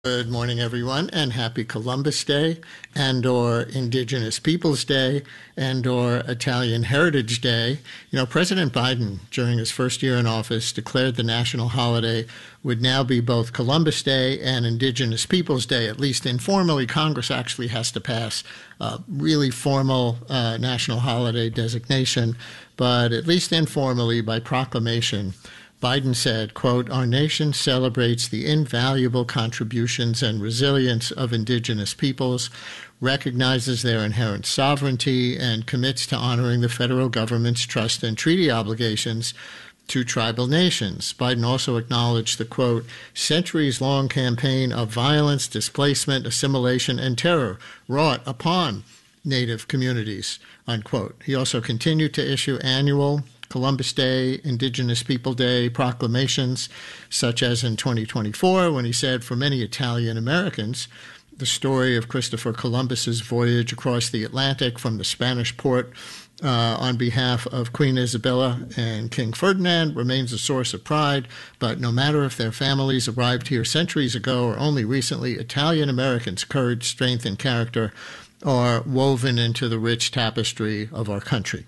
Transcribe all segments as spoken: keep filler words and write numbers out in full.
Good morning, everyone, and happy Columbus Day, and or Indigenous Peoples Day, and or Italian Heritage Day. You know, President Biden, during his first year in office, declared the national holiday would now be both Columbus Day and Indigenous Peoples Day. At least informally, Congress actually has to pass a really formal uh, national holiday designation, but at least informally, by proclamation, Biden said, quote, "Our nation celebrates the invaluable contributions and resilience of indigenous peoples, recognizes their inherent sovereignty, and commits to honoring the federal government's trust and treaty obligations to tribal nations." Biden also acknowledged the, quote, "centuries-long campaign of violence, displacement, assimilation, and terror wrought upon Native communities," unquote. He also continued to issue annual Columbus Day, Indigenous People Day proclamations, such as in twenty twenty-four when he said, "For many Italian Americans, the story of Christopher Columbus's voyage across the Atlantic from the Spanish port uh, on behalf of Queen Isabella and King Ferdinand remains a source of pride, but no matter if their families arrived here centuries ago or only recently, Italian Americans' courage, strength, and character are woven into the rich tapestry of our country."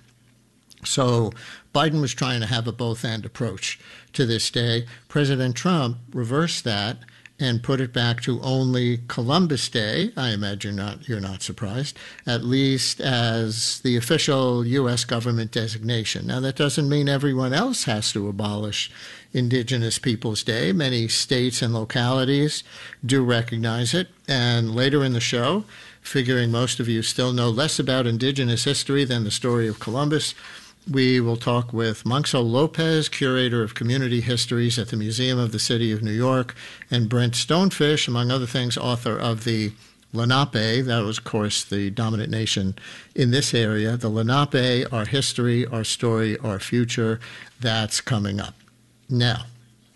So Biden was trying to have a both-and approach to this day. President Trump reversed that and put it back to only Columbus Day. I imagine not, you're not surprised, at least as the official U S government designation. Now, that doesn't mean everyone else has to abolish Indigenous Peoples Day. Many states and localities do recognize it. And later in the show, figuring most of you still know less about Indigenous history than the story of Columbus, we will talk with Monxo Lopez, curator of community histories at the Museum of the City of New York, and Brent Stonefish, among other things, author of the Lenape. That was, of course, the dominant nation in this area. The Lenape, Our History, Our Story, Our Future. That's coming up. Now,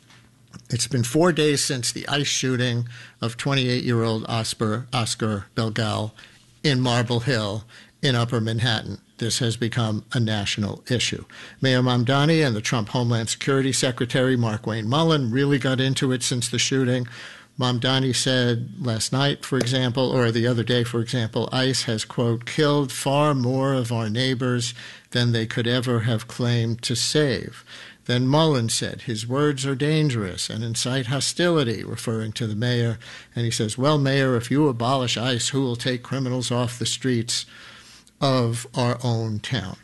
it's been four days since the ICE shooting of twenty-eight-year-old Oscar, Oscar Belgal in Marble Hill in Upper Manhattan. This has become a national issue. Mayor Mamdani and the Trump Homeland Security Secretary, Markwayne Mullin, really got into it since the shooting. Mamdani said last night, for example, or the other day, for example, ICE has, quote, "killed far more of our neighbors than they could ever have claimed to save." Then Mullin said his words are dangerous and incite hostility, referring to the mayor. And he says, "Well, Mayor, if you abolish ICE, who will take criminals off the streets of our own town?"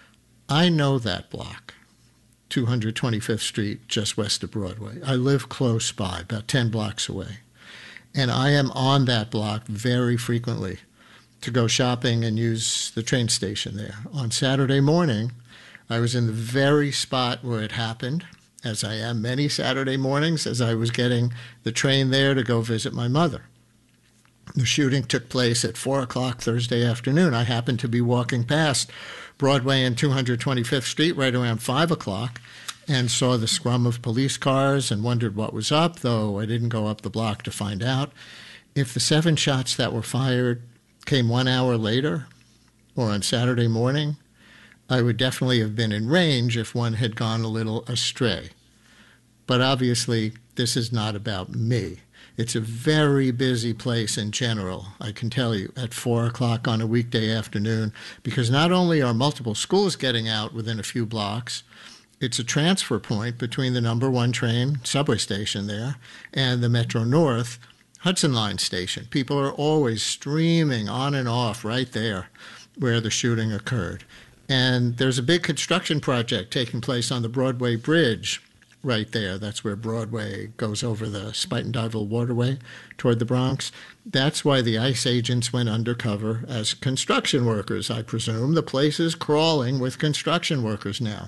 I know that block, two hundred twenty-fifth Street, just west of Broadway. I live close by, about ten blocks away. And I am on that block very frequently to go shopping and use the train station there. On Saturday morning, I was in the very spot where it happened, as I am many Saturday mornings, as I was getting the train there to go visit my mother. The shooting took place at four o'clock Thursday afternoon. I happened to be walking past Broadway and two hundred twenty-fifth Street right around five o'clock and saw the scrum of police cars and wondered what was up, though I didn't go up the block to find out. If the seven shots that were fired came one hour later or on Saturday morning, I would definitely have been in range if one had gone a little astray. But obviously, this is not about me. It's a very busy place in general, I can tell you, at four o'clock on a weekday afternoon, because not only are multiple schools getting out within a few blocks, it's a transfer point between the number one train subway station there and the Metro North Hudson Line station. People are always streaming on and off right there where the shooting occurred. And there's a big construction project taking place on the Broadway Bridge right there. That's where Broadway goes over the Spuyten Duyvil Waterway toward the Bronx. That's why the ICE agents went undercover as construction workers, I presume. The place is crawling with construction workers now.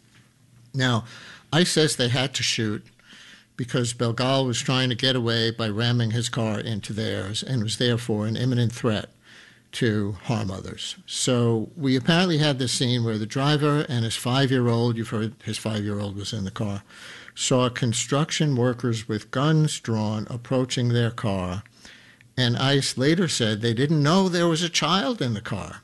Now, ICE says they had to shoot because Belgal was trying to get away by ramming his car into theirs and was therefore an imminent threat to harm others. So we apparently had this scene where the driver and his five-year-old, you've heard his five-year-old was in the car, saw construction workers with guns drawn approaching their car, and ICE later said they didn't know there was a child in the car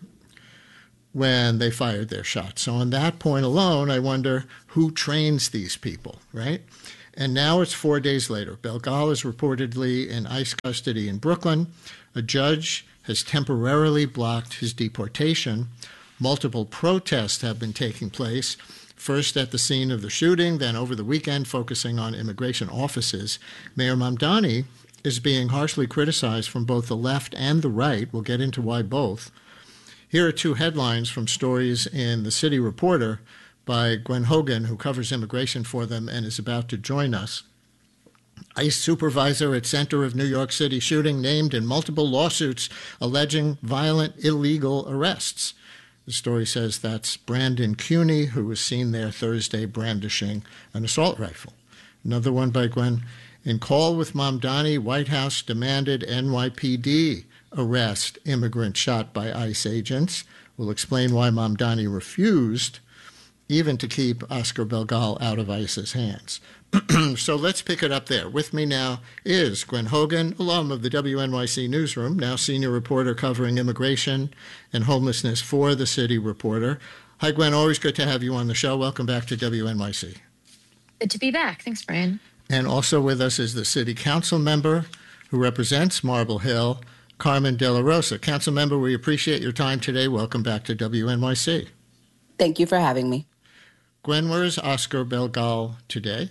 when they fired their shots. So on that point alone, I wonder who trains these people, right? And now it's four days later. Belgal is reportedly in ICE custody in Brooklyn. A judge has temporarily blocked his deportation. Multiple protests have been taking place, first at the scene of the shooting, then over the weekend, focusing on immigration offices. Mayor Mamdani is being harshly criticized from both the left and the right. We'll get into why both. Here are two headlines from stories in the City Reporter by Gwen Hogan, who covers immigration for them and is about to join us. ICE supervisor at center of New York City shooting named in multiple lawsuits alleging violent illegal arrests. The story says that's Brandon Cuney, who was seen there Thursday brandishing an assault rifle. Another one by Gwen. In call with Mamdani, White House demanded N Y P D arrest immigrant shot by ICE agents. We'll explain why Mamdani refused even to keep Oscar Belgal out of ICE's hands. So let's pick it up there. With me now is Gwen Hogan, alum of the W N Y C newsroom, now senior reporter covering immigration and homelessness for the City Reporter. Hi, Gwen. Always good to have you on the show. Welcome back to W N Y C. Good to be back. Thanks, Brian. And also with us is the City Council member who represents Marble Hill, Carmen De La Rosa. Council member, we appreciate your time today. Welcome back to W N Y C. Thank you for having me. Gwen, where is Oscar Belgal today?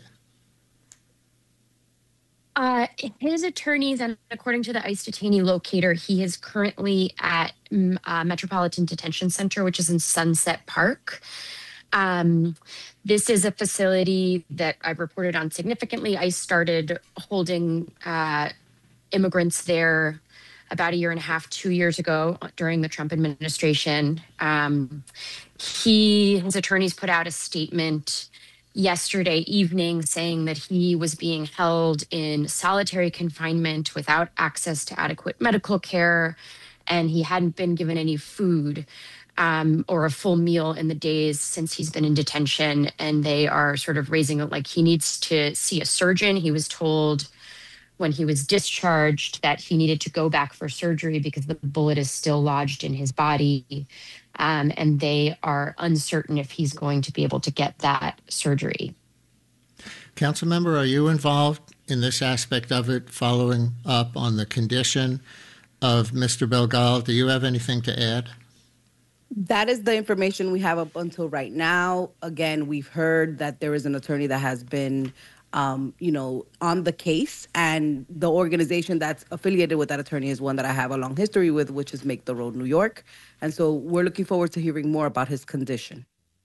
Uh, his attorneys, and according to the ICE detainee locator, he is currently at uh, Metropolitan Detention Center, which is in Sunset Park. Um, this is a facility that I've reported on significantly. ICE started holding uh, immigrants there about a year and a half, two years ago during the Trump administration. Um, he, his attorneys put out a statement yesterday evening saying that he was being held in solitary confinement without access to adequate medical care, and he hadn't been given any food um, or a full meal in the days since he's been in detention. And they are sort of raising it like he needs to see a surgeon. He was told when he was discharged that he needed to go back for surgery because the bullet is still lodged in his body. Um, and they are uncertain if he's going to be able to get that surgery. Councilmember, are you involved in this aspect of it, following up on the condition of Mister Belgal? Do you have anything to add? That is the information we have up until right now. Again, we've heard that there is an attorney that has been Um, you know, on the case, and the organization that's affiliated with that attorney is one that I have a long history with, which is Make the Road New York. And so we're looking forward to hearing more about his condition.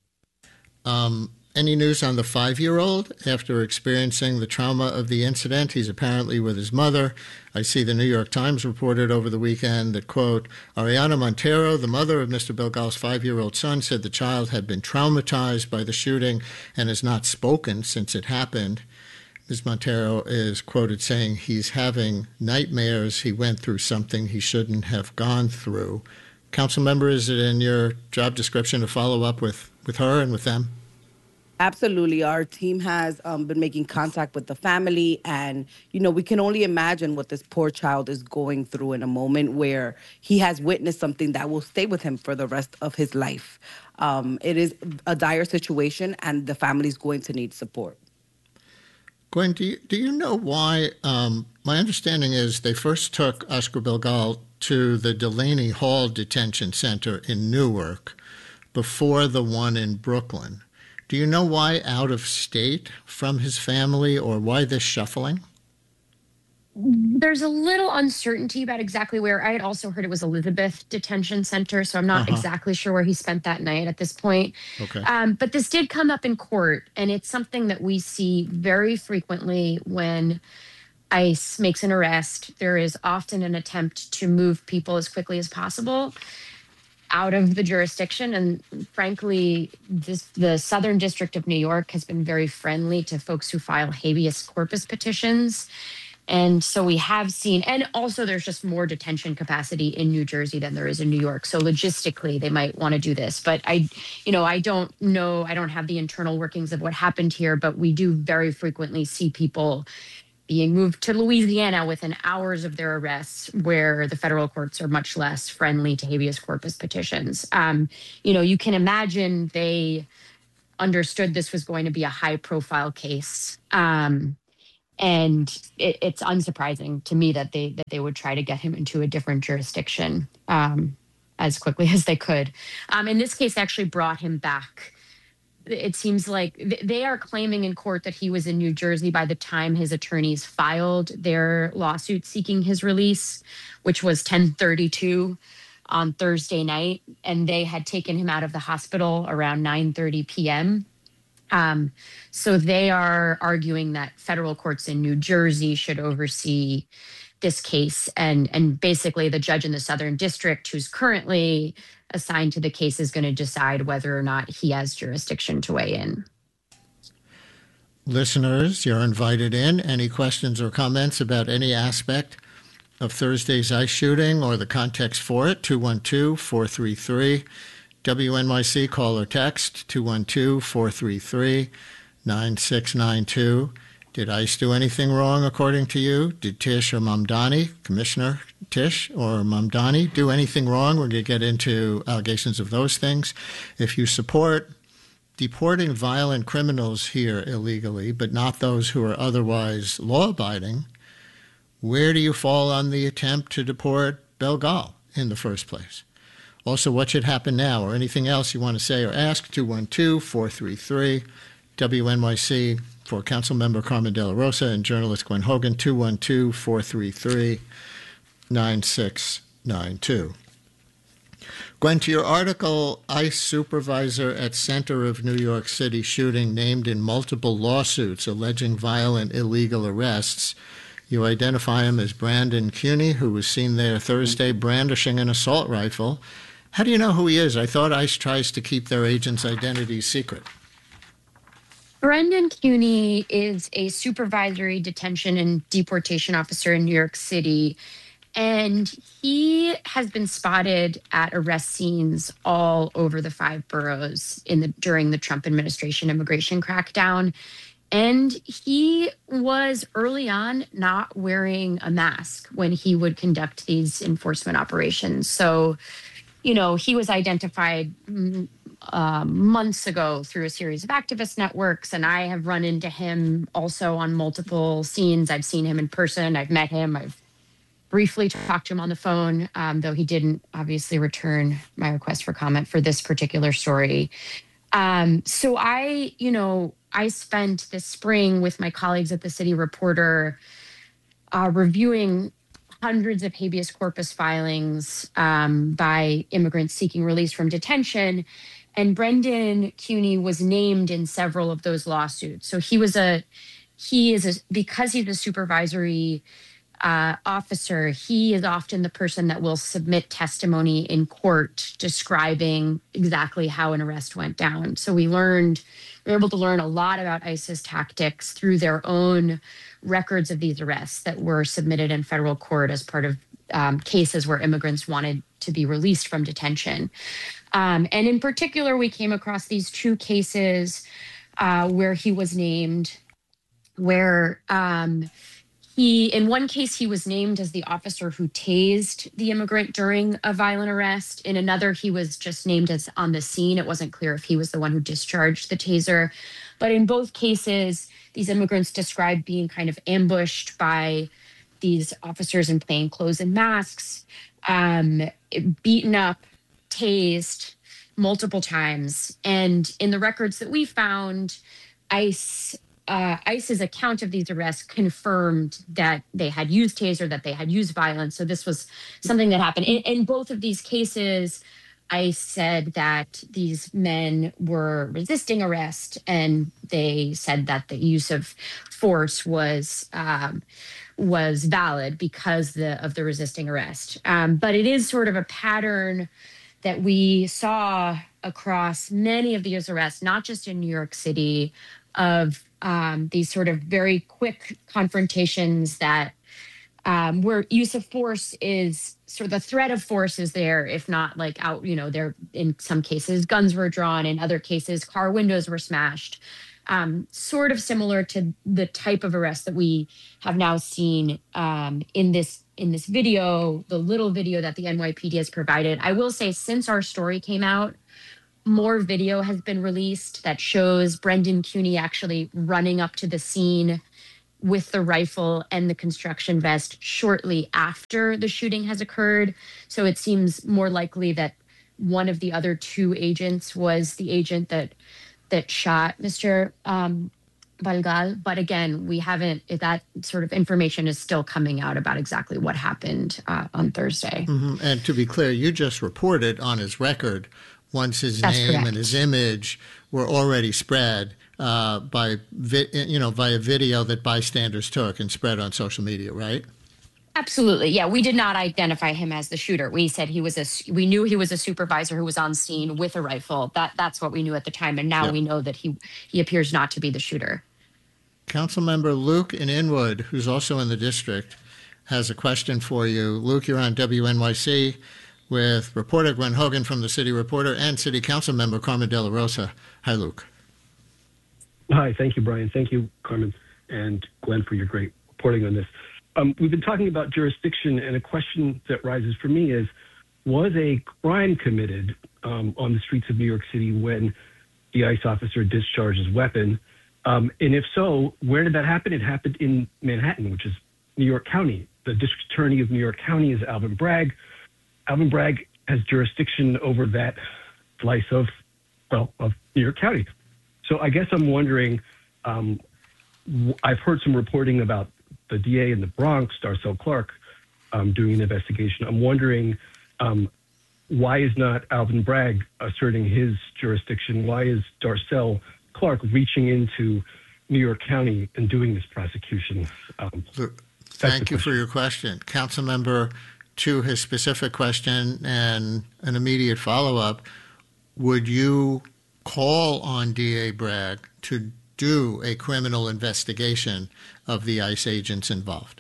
Um, any news on the five-year-old after experiencing the trauma of the incident? He's apparently with his mother. I see the New York Times reported over the weekend that, quote, Ariana Montero, the mother of Mister Belgal's five-year-old son, said the child had been traumatized by the shooting and has not spoken since it happened. Miz Montero is quoted saying he's having nightmares. He went through something he shouldn't have gone through. Council member, is it in your job description to follow up with, with her and with them? Absolutely. Our team has um, been making contact with the family, and, you know, we can only imagine what this poor child is going through in a moment where he has witnessed something that will stay with him for the rest of his life. Um, it is a dire situation, and the family is going to need support. Gwen, do you, do you know why? Um, my understanding is they first took Oscar Belgal to the Delaney Hall Detention Center in Newark before the one in Brooklyn. Do you know why out of state from his family, or why this shuffling? There's a little uncertainty about exactly where. I had also heard it was Elizabeth Detention Center, so I'm not Uh-huh. exactly sure where he spent that night at this point. Okay. Um, but this did come up in court, and it's something that we see very frequently when ICE makes an arrest. There is often an attempt to move people as quickly as possible out of the jurisdiction. And frankly, this, the Southern District of New York has been very friendly to folks who file habeas corpus petitions. And so we have seen, and also there's just more detention capacity in New Jersey than there is in New York. So logistically, they might want to do this. But I, you know, I don't know, I don't have the internal workings of what happened here, but we do very frequently see people being moved to Louisiana within hours of their arrests, where the federal courts are much less friendly to habeas corpus petitions. Um, you know, you can imagine they understood this was going to be a high profile case. Um, and it, it's unsurprising to me that they that they would try to get him into a different jurisdiction um, as quickly as they could. Um, in this case, actually brought him back. It seems like they are claiming in court that he was in New Jersey by the time his attorneys filed their lawsuit seeking his release, which was ten thirty-two on Thursday night, and they had taken him out of the hospital around nine thirty p.m. Um, so they are arguing that federal courts in New Jersey should oversee this case, and and basically the judge in the Southern District, who's currently assigned to the case, is going to decide whether or not he has jurisdiction to weigh in. Listeners, you're invited in. Any questions or comments about any aspect of Thursday's ICE shooting or the context for it? two one two, four three three, W N Y C, call or text two one two, four three three, nine six nine two. Did ICE do anything wrong, according to you? Did Tish or Mamdani, Commissioner Tish or Mamdani, do anything wrong? We're going to get into allegations of those things. If you support deporting violent criminals here illegally, but not those who are otherwise law-abiding, where do you fall on the attempt to deport Belgal in the first place? Also, what should happen now, or anything else you want to say or ask? two one two, four three three, W N Y C. For Councilmember Carmen De La Rosa and journalist Gwen Hogan, two one two, four three three, nine six nine two. Gwen, to your article, ICE supervisor at center of New York City shooting named in multiple lawsuits alleging violent illegal arrests, you identify him as Brandon Cuny, who was seen there Thursday brandishing an assault rifle. How do you know who he is? I thought ICE tries to keep their agents' identities secret. Brendan Cuny is a supervisory detention and deportation officer in New York City, and he has been spotted at arrest scenes all over the five boroughs in the during the Trump administration immigration crackdown. And he was early on not wearing a mask when he would conduct these enforcement operations. So, you know, he was identified Uh, months ago through a series of activist networks, and I have run into him also on multiple scenes. I've seen him in person. I've met him. I've briefly talked to him on the phone, um, though he didn't obviously return my request for comment for this particular story. Um, so I, you know, I spent this spring with my colleagues at the City Reporter uh, reviewing hundreds of habeas corpus filings um, by immigrants seeking release from detention. And Brendan Cuny was named in several of those lawsuits. So he was a, he is a, because he's a supervisory uh, officer, he is often the person that will submit testimony in court describing exactly how an arrest went down. So we learned, we were able to learn a lot about ICE's tactics through their own records of these arrests that were submitted in federal court as part of um, cases where immigrants wanted to be released from detention. Um, and in particular, we came across these two cases uh, where he was named, where um, he, in one case, he was named as the officer who tased the immigrant during a violent arrest. In another, he was just named as on the scene. It wasn't clear if he was the one who discharged the taser. But in both cases, these immigrants described being kind of ambushed by these officers in plain clothes and masks, um, beaten up, tased multiple times. And in the records that we found, ICE uh, ICE's account of these arrests confirmed that they had used taser, that they had used violence. So this was something that happened. In, in both of these cases, ICE said that these men were resisting arrest, and they said that the use of force was um, was valid because the, of the resisting arrest. Um, but it is sort of a pattern that we saw across many of these arrests, not just in New York City, of um, these sort of very quick confrontations that um, where use of force is sort of the threat of force is there, if not like out, you know, there in some cases guns were drawn, in other cases car windows were smashed. Um, sort of similar to the type of arrest that we have now seen um, in this in this video, the little video that the N Y P D has provided. I will say, since our story came out, more video has been released that shows Brendan Cooney actually running up to the scene with the rifle and the construction vest shortly after the shooting has occurred. So it seems more likely that one of the other two agents was the agent that that shot Mister Um, Balgal. But again, we haven't, that sort of information is still coming out about exactly what happened uh, on Thursday. Mm-hmm. And to be clear, you just reported on his record once his That's name correct. and his image were already spread uh, by, vi- you know, via video that bystanders took and spread on social media, right? Absolutely. Yeah, we did not identify him as the shooter. We said he was a we knew he was a supervisor who was on scene with a rifle. That that's what we knew at the time, and now Yep. we know that he he appears not to be the shooter. Councilmember Luke in Inwood, who's also in the district, has a question for you. Luke, you're on W N Y C with reporter Gwen Hogan from the City Reporter and City Council member Carmen De La Rosa. Hi, Luke. Hi, thank you, Brian. Thank you, Carmen and Gwen, for your great reporting on this. Um, we've been talking about jurisdiction, and a question that rises for me is, was a crime committed um, on the streets of New York City when the ICE officer discharged his weapon? Um, and if so, where did that happen? It happened in Manhattan, which is New York County. The district attorney of New York County is Alvin Bragg. Alvin Bragg has jurisdiction over that slice of, well, of New York County. So I guess I'm wondering, um, I've heard some reporting about the D A in the Bronx, Darcel Clark, um, doing an investigation. I'm wondering, um, why is not Alvin Bragg asserting his jurisdiction? Why is Darcel Clark reaching into New York County and doing this prosecution? Um, Luke, thank you for your question. Councilmember, to his specific question and an immediate follow-up, would you call on D A Bragg to do a criminal investigation of the ICE agents involved?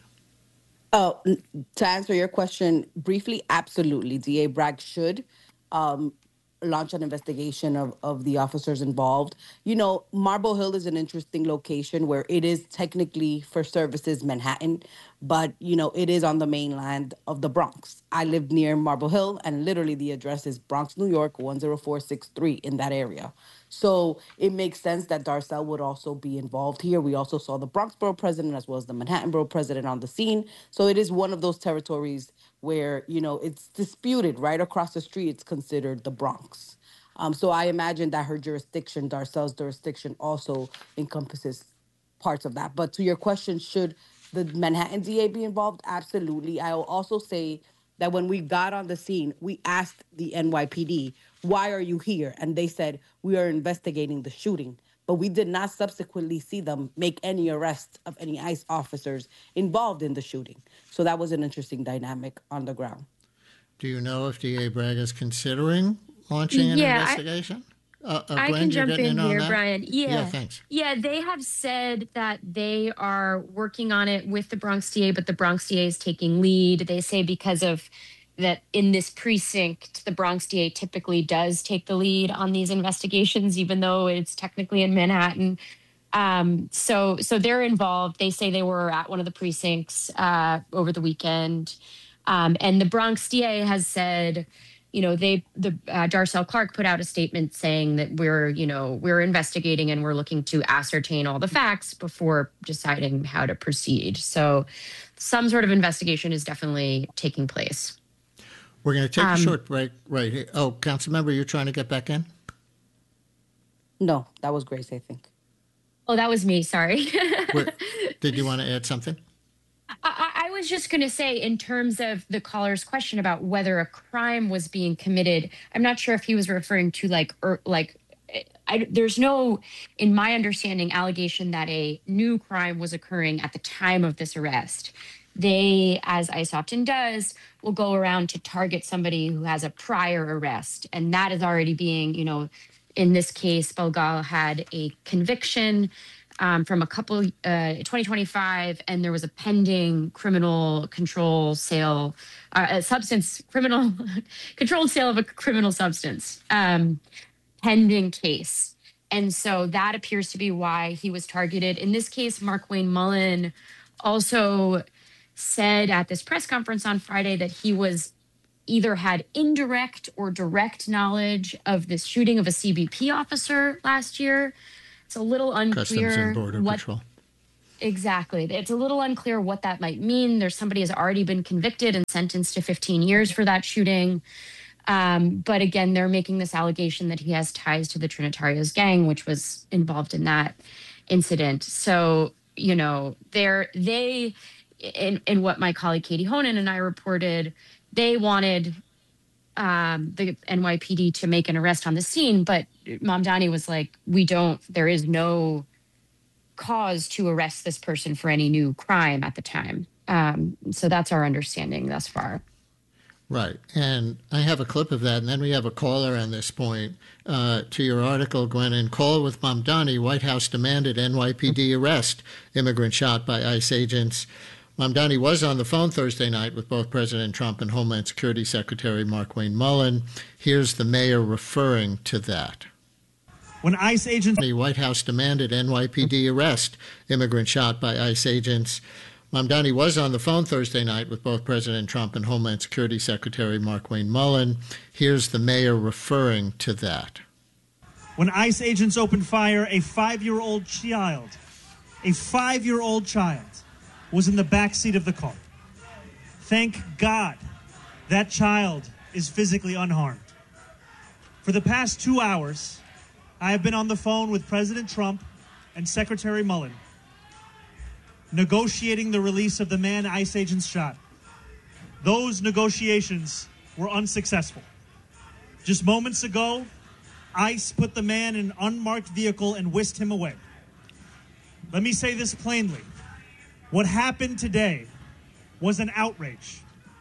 Oh, n- to answer your question briefly, absolutely. D A Bragg should um, launch an investigation of, of the officers involved. You know, Marble Hill is an interesting location where it is technically for services Manhattan, but, you know, it is on the mainland of the Bronx. I live near Marble Hill, and literally the address is Bronx, New York, one zero four six three in that area. So it makes sense that Darcel would also be involved here. We also saw the Bronx Borough President as well as the Manhattan Borough President on the scene. So it is one of those territories where, you know, it's disputed. Right across the street, it's considered the Bronx. Um, so I imagine that her jurisdiction, Darcel's jurisdiction, also encompasses parts of that. But to your question, should the Manhattan D A be involved? Absolutely. I will also say that when we got on the scene, we asked the N Y P D, why are you here? And they said, we are investigating the shooting. But we did not subsequently see them make any arrests of any ICE officers involved in the shooting. So that was an interesting dynamic on the ground. Do you know if D A Bragg is considering launching an Yeah, I- investigation? Uh, uh, I Gwen, can you're jump getting in on here, that? Brian. Yeah. Yeah, thanks. Yeah, they have said that they are working on it with the Bronx D A, but the Bronx D A is taking lead. They say because of that in this precinct, the Bronx D A typically does take the lead on these investigations, even though it's technically in Manhattan. Um, so, so they're involved. They say they were at one of the precincts uh, over the weekend, um, and the Bronx D A has said, you know, they the uh, Darcel Clark put out a statement saying that we're, you know, we're investigating and we're looking to ascertain all the facts before deciding how to proceed. So, some sort of investigation is definitely taking place. We're going to take a Um, short break right here. Oh, Councilmember, you're trying to get back in? No, that was Grace, I think. Oh, that was me. Sorry. Where- Did you want to add something? I, I was just going to say, in terms of the caller's question about whether a crime was being committed, I'm not sure if he was referring to like, er, like, I, there's no, in my understanding, allegation that a new crime was occurring at the time of this arrest. They, as ICE often does, will go around to target somebody who has a prior arrest, and that is already being, you know, in this case, Balgal had a conviction um, from a couple, uh, twenty twenty-five, and there was a pending criminal control sale, uh, a substance, criminal controlled sale of a criminal substance, um, pending case. And so that appears to be why he was targeted. In this case, Mark Wayne Mullen also said at this press conference on Friday that he was either had indirect or direct knowledge of this shooting of a C B P officer last year. It's a little Customs and unclear Border what Patrol. exactly. It's a little unclear what that might mean. There's somebody has already been convicted and sentenced to fifteen years for that shooting. Um, but again, they're making this allegation that he has ties to the Trinitarios gang, which was involved in that incident. So, you know, they're they in, in what my colleague Katie Honan and I reported, they wanted um, the N Y P D to make an arrest on the scene, but Mamdani was like, we don't, there is no cause to arrest this person for any new crime at the time. Um, so that's our understanding thus far. Right. And I have a clip of that. And then we have a caller on this point uh, to your article, Gwen. In Call with Mamdani, White House demanded N Y P D arrest immigrant shot by ICE agents. Mamdani was on the phone Thursday night with both President Trump and Homeland Security Secretary Markwayne Mullin. Here's the mayor referring to that. When ICE agents... The White House demanded N Y P D arrest immigrant shot by ICE agents. Mamdani was on the phone Thursday night with both President Trump and Homeland Security Secretary Markwayne Mullin. Here's the mayor referring to that. When ICE agents opened fire, a five-year-old child, a five-year-old child was in the back seat of the car. Thank God that child is physically unharmed. For the past two hours, I have been on the phone with President Trump and Secretary Mullin, negotiating the release of the man ICE agents shot. Those negotiations were unsuccessful. Just moments ago, ICE put the man in an unmarked vehicle and whisked him away. Let me say this plainly. What happened today was an outrage.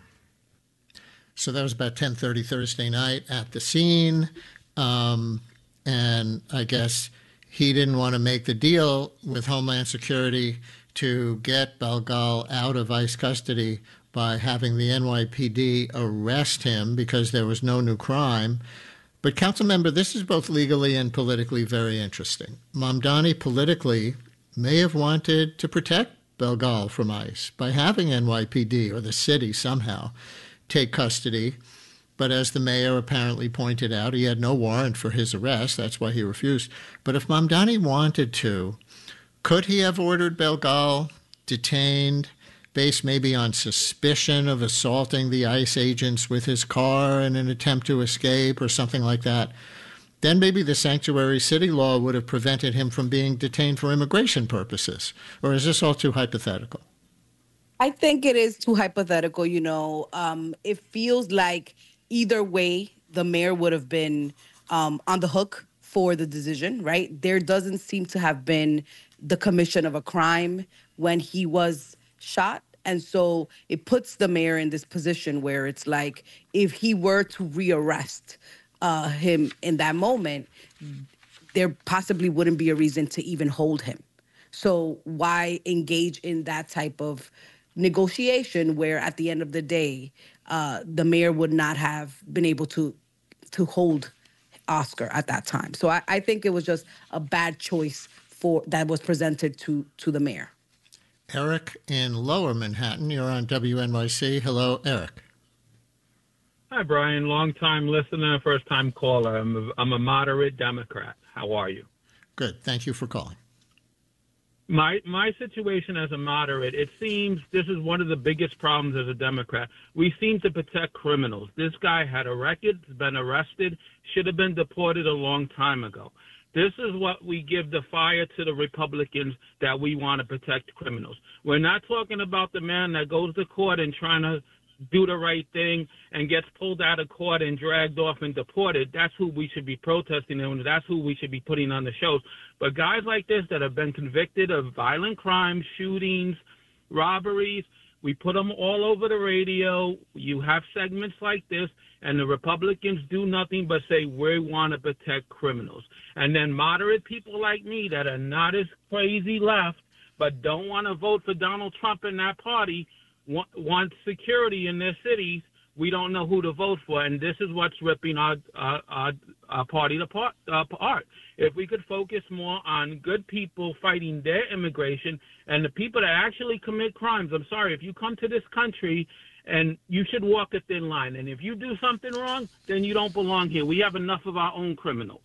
So that was about ten thirty Thursday night at the scene. Um, and I guess he didn't want to make the deal with Homeland Security to get Belgal out of ICE custody by having the N Y P D arrest him because there was no new crime. But, council member, this is both legally and politically very interesting. Mamdani politically may have wanted to protect Belgal from ICE by having N Y P D or the city somehow take custody. But as the mayor apparently pointed out, he had no warrant for his arrest. That's why he refused. But if Mamdani wanted to, could he have ordered Belgal detained based maybe on suspicion of assaulting the ICE agents with his car in an attempt to escape or something like that? Then maybe the sanctuary city law would have prevented him from being detained for immigration purposes. Or is this all too hypothetical? I think it is too hypothetical. You know, um, it feels like either way, the mayor would have been um, on the hook for the decision, right? There doesn't seem to have been the commission of a crime when he was shot. And so it puts the mayor in this position where it's like, if he were to rearrest uh, him in that moment, there possibly wouldn't be a reason to even hold him. So why engage in that type of negotiation where at the end of the day, uh, the mayor would not have been able to to hold Oscar at that time. So I, I think it was just a bad choice for that was presented to to the mayor. Eric in Lower Manhattan, you're on W N Y C. Hello, Eric. Hi, Brian. Long-time listener, first-time caller. I'm a, I'm a moderate Democrat. How are you? Good. Thank you for calling. My my situation as a moderate, it seems this is one of the biggest problems as a Democrat. We seem to protect criminals. This guy had a record, been arrested, should have been deported a long time ago. This is what we give the fire to the Republicans, that we want to protect criminals. We're not talking about the man that goes to court and trying to do the right thing and gets pulled out of court and dragged off and deported. That's who we should be protesting, and that's who we should be putting on the shows. But guys like this that have been convicted of violent crimes, shootings, robberies, we put them all over the radio. You have segments like this, and the Republicans do nothing but say, we want to protect criminals. And then moderate people like me that are not as crazy left but don't want to vote for Donald Trump and that party, want, want security in their cities. We don't know who to vote for, and this is what's ripping our, our, our, our party apart, apart. If we could focus more on good people fighting their immigration and the people that actually commit crimes. I'm sorry, if you come to this country And you should walk a thin line. And if you do something wrong, then you don't belong here. We have enough of our own criminals.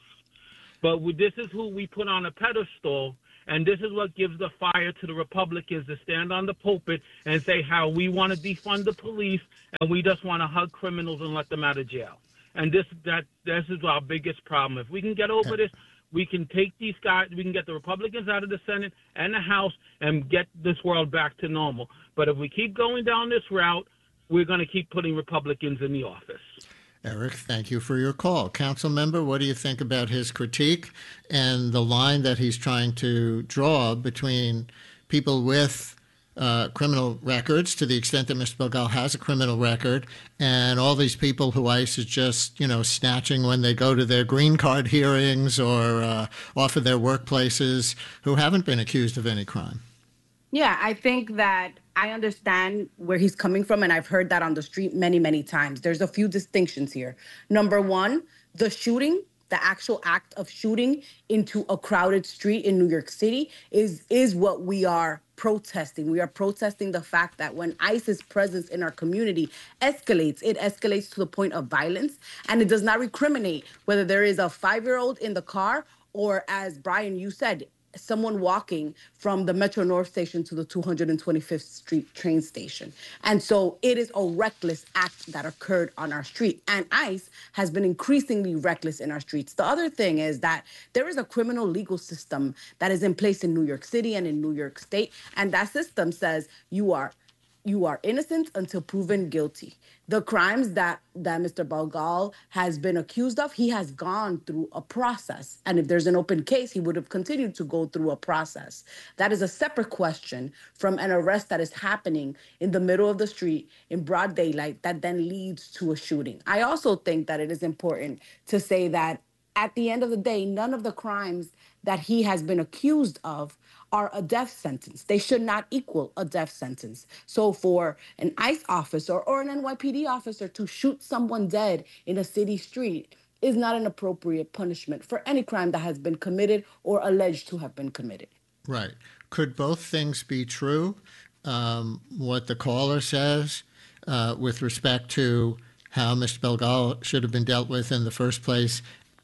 But we, this is who we put on a pedestal, and this is what gives the fire to the Republicans to stand on the pulpit and say how we want to defund the police and we just want to hug criminals and let them out of jail. And this that this is our biggest problem. If we can get over this, we can take these guys, we can get the Republicans out of the Senate and the House and get this world back to normal. But if we keep going down this route, we're going to keep putting Republicans in the office. Eric, thank you for your call. Council member, what do you think about his critique and the line that he's trying to draw between people with uh, criminal records, to the extent that Mister Belgal has a criminal record, and all these people who ICE is just, you know, snatching when they go to their green card hearings or uh, off of their workplaces, who haven't been accused of any crime? Yeah, I think that I understand where he's coming from, and I've heard that on the street many, many times. There's a few distinctions here. Number one, the shooting, the actual act of shooting into a crowded street in New York City is, is what we are protesting. We are protesting the fact that when ICE's presence in our community escalates, it escalates to the point of violence, and it does not recriminate whether there is a five-year-old in the car or, as Brian, you said, someone walking from the Metro North station to the two hundred twenty-fifth Street train station. And so it is a reckless act that occurred on our street. And ICE has been increasingly reckless in our streets. The other thing is that there is a criminal legal system that is in place in New York City and in New York State. And that system says you are you are innocent until proven guilty. The crimes that, that Mister Belgal has been accused of, he has gone through a process. And if there's an open case, he would have continued to go through a process. That is a separate question from an arrest that is happening in the middle of the street in broad daylight that then leads to a shooting. I also think that it is important to say that at the end of the day, none of the crimes that he has been accused of are a death sentence. They should not equal a death sentence. So for an ICE officer or an N Y P D officer to shoot someone dead in a city street is not an appropriate punishment for any crime that has been committed or alleged to have been committed. Right. Could both things be true? Um, what the caller says uh, with respect to how Mister Belgal should have been dealt with in the first place,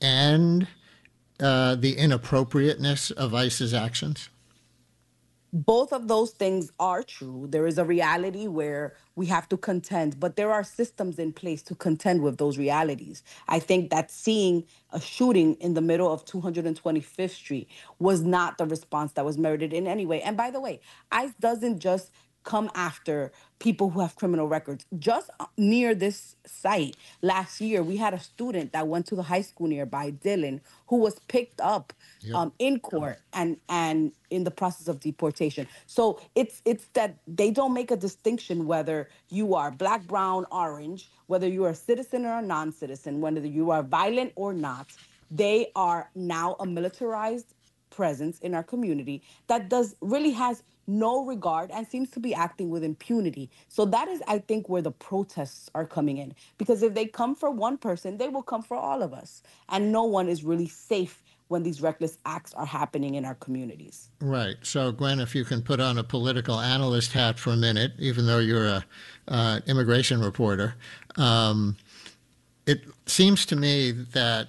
and uh, the inappropriateness of ICE's actions? Both of those things are true. There is a reality where we have to contend, but there are systems in place to contend with those realities. I think that seeing a shooting in the middle of two hundred twenty-fifth Street was not the response that was merited in any way. And by the way, ICE doesn't just come after people who have criminal records. Just near this site last year, we had a student that went to the high school nearby, Dylan, who was picked up yep. um, in court and and in the process of deportation. So it's it's that they don't make a distinction whether you are black, brown, orange, whether you are a citizen or a non-citizen, whether you are violent or not. They are now a militarized presence in our community that does really has no regard and seems to be acting with impunity. So that is, I think, where the protests are coming in. Because if they come for one person, they will come for all of us. And no one is really safe when these reckless acts are happening in our communities. Right. So, Gwen, if you can put on a political analyst hat for a minute, even though you're a uh, immigration reporter, um, it seems to me that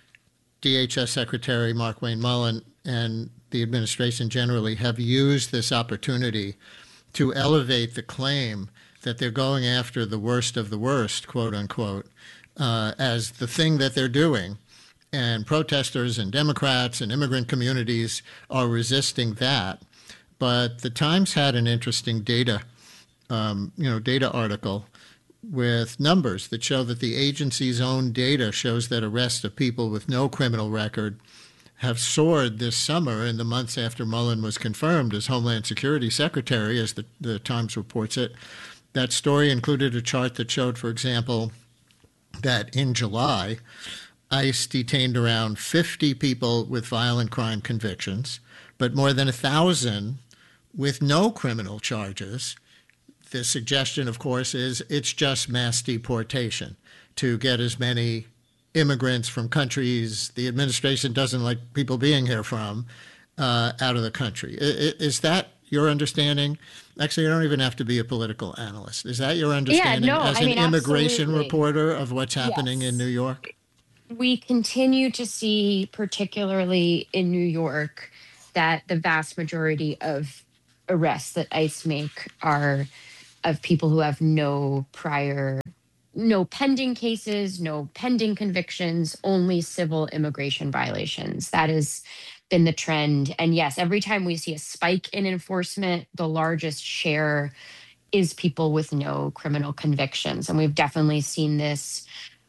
D H S Secretary Markwayne Mullin and the administration generally have used this opportunity to elevate the claim that they're going after the worst of the worst, quote unquote, uh, as the thing that they're doing. And protesters and Democrats and immigrant communities are resisting that. But the Times had an interesting data, um, you know, data article with numbers that show that the agency's own data shows that arrests of people with no criminal record have soared this summer in the months after Mullin was confirmed as Homeland Security Secretary, as the, the Times reports it. That story included a chart that showed, for example, that in July, ICE detained around fifty people with violent crime convictions, but more than one thousand with no criminal charges. The suggestion, of course, is it's just mass deportation to get as many immigrants from countries the administration doesn't like people being here from uh, out of the country. Is that your understanding? Actually, you don't even have to be a political analyst. Is that your understanding yeah, no, as I an mean, immigration absolutely. reporter of what's happening Yes. in New York? We continue to see, particularly in New York, that the vast majority of arrests that ICE make are of people who have no prior, no pending cases, no pending convictions, only civil immigration violations. That has been the trend. And yes, every time we see a spike in enforcement, the largest share is people with no criminal convictions. And we've definitely seen this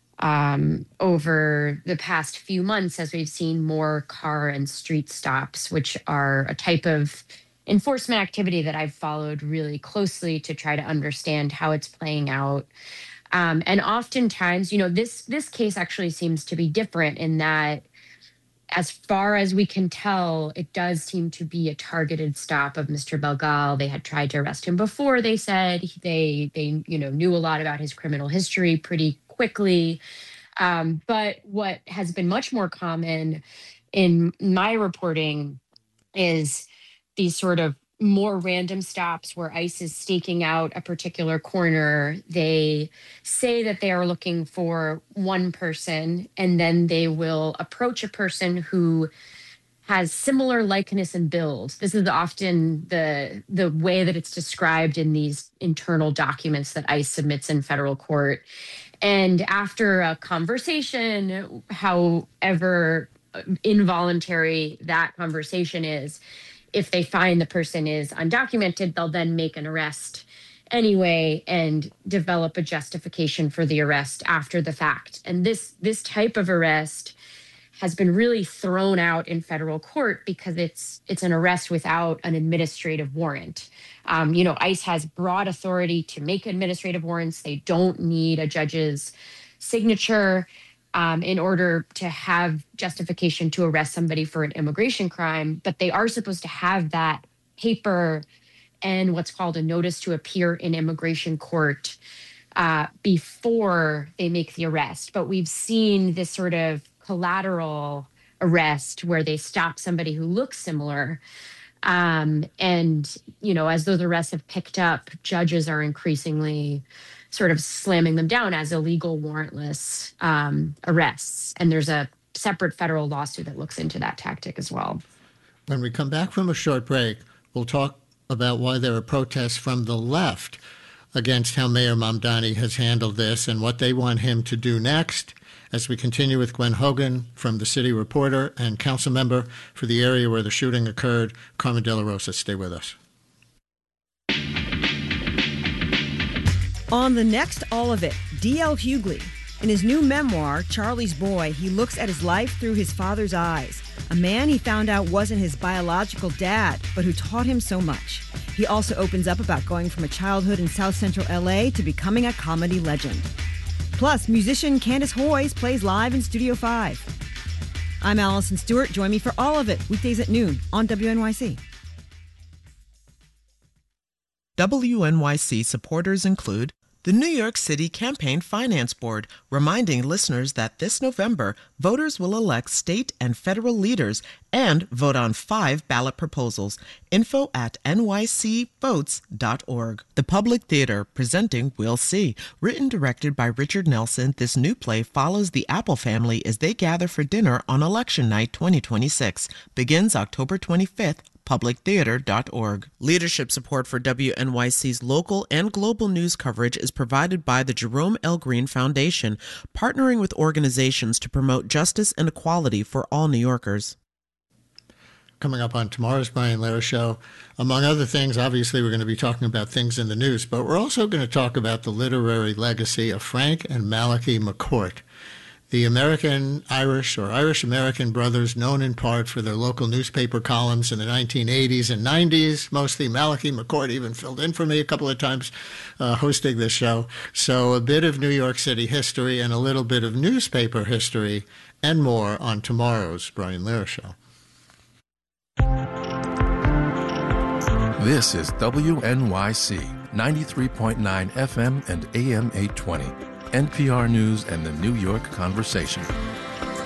um, over the past few months as we've seen more car and street stops, which are a type of enforcement activity that I've followed really closely to try to understand how it's playing out. Um, and oftentimes, you know, this this case actually seems to be different in that, as far as we can tell, it does seem to be a targeted stop of Mister Belgal. They had tried to arrest him before, they said. They, they you know, knew a lot about his criminal history pretty quickly. Um, but what has been much more common in my reporting is these sort of more random stops where ICE is staking out a particular corner. They say that they are looking for one person, and then they will approach a person who has similar likeness and build. This is often the the way that it's described in these internal documents that ICE submits in federal court. And after a conversation, however involuntary that conversation is, if they find the person is undocumented, they'll then make an arrest anyway and develop a justification for the arrest after the fact. And this this type of arrest has been really thrown out in federal court because it's it's an arrest without an administrative warrant. Um, you know, ICE has broad authority to make administrative warrants. They don't need a judge's signature Um, in order to have justification to arrest somebody for an immigration crime, but they are supposed to have that paper and what's called a notice to appear in immigration court uh, before they make the arrest. But we've seen this sort of collateral arrest where they stop somebody who looks similar. Um, and, you know, as those arrests have picked up, judges are increasingly sort of slamming them down as illegal warrantless um, arrests. And there's a separate federal lawsuit that looks into that tactic as well. When we come back from a short break, we'll talk about why there are protests from the left against how Mayor Mamdani has handled this and what they want him to do next, as we continue with Gwen Hogan from the City Reporter and council member for the area where the shooting occurred, Carmen De La Rosa. Stay with us. On the next All of It, D L Hughley. In his new memoir, Charlie's Boy, he looks at his life through his father's eyes. A man he found out wasn't his biological dad, but who taught him so much. He also opens up about going from a childhood in South Central L A to becoming a comedy legend. Plus, musician Candace Hoyes plays live in Studio five. I'm Allison Stewart. Join me for All of It, weekdays at noon on W N Y C. W N Y C supporters include the New York City Campaign Finance Board, reminding listeners that this November, voters will elect state and federal leaders and vote on five ballot proposals. Info at N Y C votes dot org. The Public Theater, presenting We'll See. Written directed by Richard Nelson, this new play follows the Apple family as they gather for dinner on Election Night twenty twenty-six. Begins October twenty-fifth. public theater dot org. Leadership support for W N Y C's local and global news coverage is provided by the Jerome L. Green Foundation, partnering with organizations to promote justice and equality for all New Yorkers. Coming up on tomorrow's Brian Lehrer Show, among other things, obviously we're going to be talking about things in the news, but we're also going to talk about the literary legacy of Frank and Malachi McCourt, the American-Irish or Irish-American brothers known in part for their local newspaper columns in the nineteen eighties and nineties. Mostly Malachi McCourt even filled in for me a couple of times uh, hosting this show. So a bit of New York City history and a little bit of newspaper history and more on tomorrow's Brian Lehrer Show. This is W N Y C, ninety-three point nine F M and A M eight twenty. N P R News and the New York Conversation.